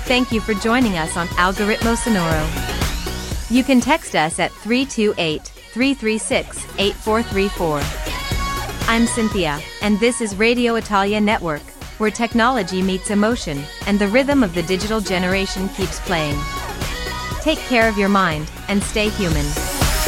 Thank you for joining us on Algoritmo Sonoro. You can text us at 328-336-8434. I'm Cynthia, and this is Radio Italia Network, where technology meets emotion, and the rhythm of the digital generation keeps playing. Take care of your mind, and stay human.